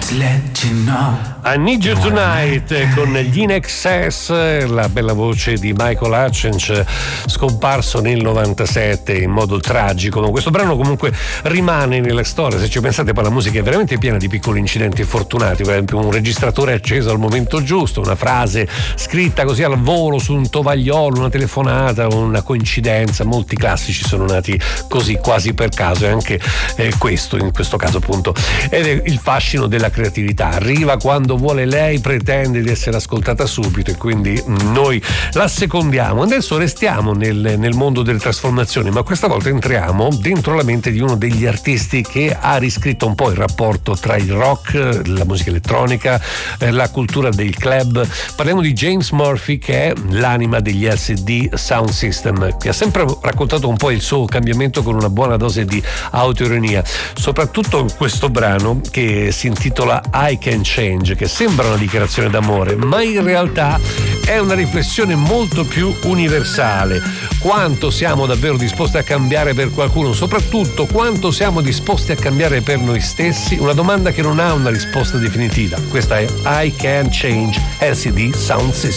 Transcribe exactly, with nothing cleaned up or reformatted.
I Need You Tonight con gli In Excess, la bella voce di Michael Hutchence, scomparso nel novantasette in modo tragico. Questo brano comunque rimane nella storia, se ci pensate. Poi la musica è veramente piena di piccoli incidenti fortunati, per esempio un registratore acceso al momento giusto, una frase scritta così al volo su un tovagliolo, una telefonata, una coincidenza. Molti classici sono nati così, quasi per caso, e anche eh, questo in questo caso appunto ed è il fascino della creatività. Arriva quando vuole lei, pretende di essere ascoltata subito, e quindi noi la secondiamo. Adesso restiamo nel, nel mondo delle trasformazioni, ma questa volta entriamo dentro la mente di uno degli artisti che ha riscritto un po' il rapporto tra il rock, la musica elettronica, eh, la cultura del club. Parliamo di James Murphy, che è l'anima degli L C D Sound System, che ha sempre raccontato un po' il suo cambiamento con una buona dose di autoironia, soprattutto in questo brano che si intitola I Can Change, che sembra una dichiarazione d'amore, ma in realtà è una riflessione molto più universale. Quanto siamo davvero disposti a cambiare per qualcuno, soprattutto quanto siamo disposti a cambiare per noi stessi? Una domanda che non ha una risposta definitiva. Questa è I Can Change, L C D Sound System.